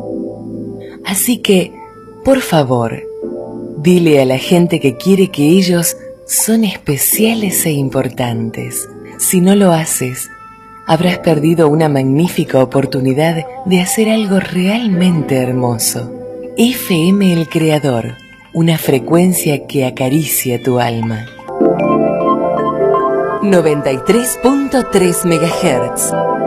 Así que, por favor, dile a la gente que quiere que ellos son especiales e importantes. Si no lo haces, habrás perdido una magnífica oportunidad de hacer algo realmente hermoso. FM El Creador, una frecuencia que acaricia tu alma. 93.3 MHz.